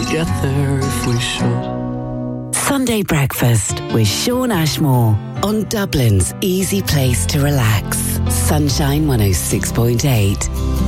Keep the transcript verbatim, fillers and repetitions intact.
we'll get there if we should. Sunday Breakfast with Sean Ashmore on Dublin's easy place to relax. Sunshine one oh six point eight.